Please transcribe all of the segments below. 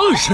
是。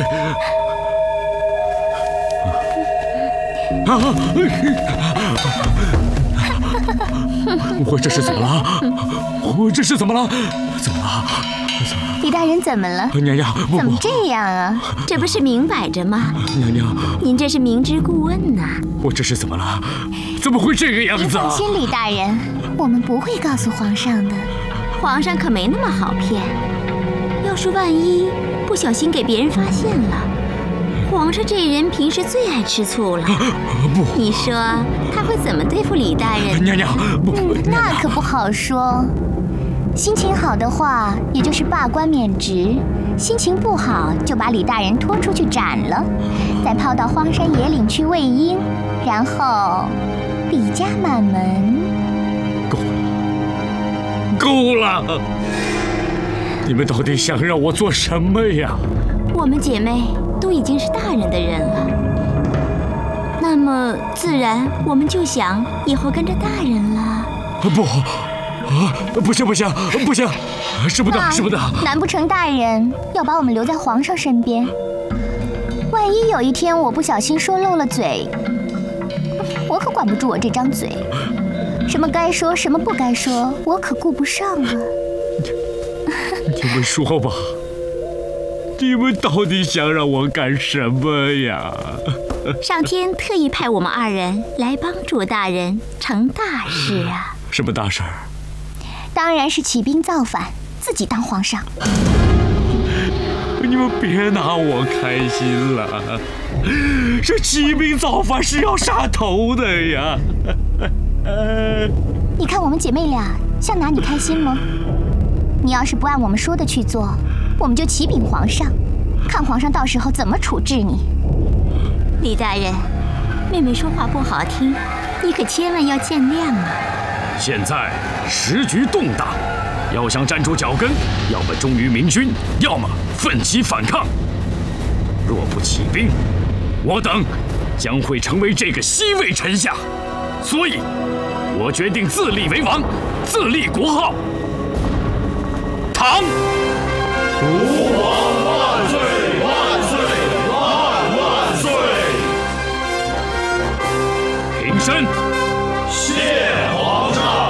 我这是怎么了？我这是怎么了？怎么了？ 李大人怎么了？ 娘娘， 怎么这样啊？这不是明摆着吗？ 娘娘， 您这是明知故问呐！ 我这是怎么了？怎么会这个样子？ 您放心，李大人，我们不会告诉皇上的。皇上可没那么好骗。要是万一不小心给别人发现了，皇上这人平时最爱吃醋了。 不， 你说他会怎么对付李大人？ 娘娘，不， 那可不好说。心情好的话，也就是罢官免职；心情不好，就把李大人拖出去斩了，再抛到荒山野岭去喂鹰，然后李家满门。 够了！你们到底想让我做什么呀？ 我们姐妹都已经是大人的人了，那么自然我们就想以后跟着大人了。 不行，使不得。 难不成大人要把我们留在皇上身边？万一有一天我不小心说漏了嘴，我可管不住我这张嘴，什么该说，什么不该说，我可顾不上啊。 你们说吧，你们到底想让我干什么呀？ 上天特意派我们二人来帮助大人成大事啊。 什么大事儿？ 当然是起兵造反，自己当皇上。 你们别拿我开心了，这起兵造反是要杀头的呀！ 你看我们姐妹俩像拿你开心吗？你要是不按我们说的去做，我们就启禀皇上，看皇上到时候怎么处置你。李大人，妹妹说话不好听，你可千万要见谅啊！ 现在时局动荡，要想站住脚跟，要么忠于明君，要么奋起反抗。若不起兵，我等将会成为这个西魏臣下。所以，我决定自立为王，自立国号。唐。 吾皇万岁万岁万岁！ 平身。 谢皇上。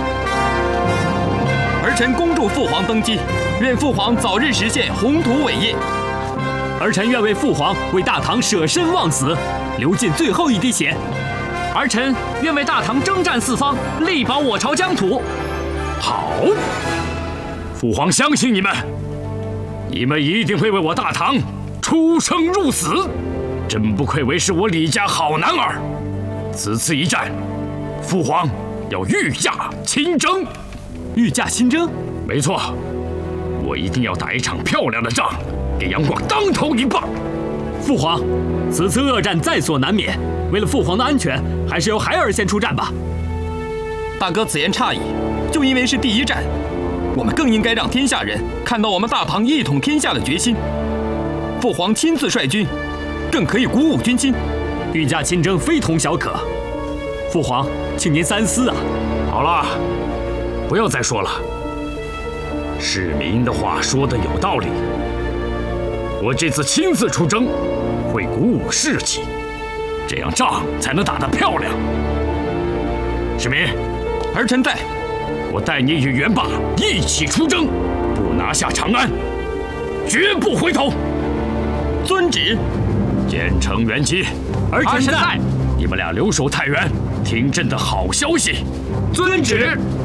儿臣恭祝父皇登基，愿父皇早日实现宏图伟业。儿臣愿为父皇为大唐舍身忘死，流尽最后一滴血。儿臣愿为大唐征战四方，力保我朝疆土。 好，父皇相信你们，你们一定会为我大唐出生入死，真不愧为是我李家好男儿。此次一战，父皇要御驾亲征。 御驾亲征？ 没错，我一定要打一场漂亮的仗，给杨广当头一棒。 父皇，此次恶战在所难免，为了父皇的安全，还是由孩儿先出战吧。大哥此言差矣，就因为是第一战，我们更应该让天下人看到我们大唐一统天下的决心。父皇亲自率军，更可以鼓舞军心。御驾亲征非同小可，父皇，请您三思啊！ 好了，不要再说了。市民的话说得有道理，我这次亲自出征，会鼓舞士气，这样仗才能打得漂亮。市民， 儿臣在。 我带你与袁霸一起出征，不拿下长安，绝不回头。 遵旨。 建成元吉， 儿臣在。 你们俩留守太原，听朕的好消息。 遵旨。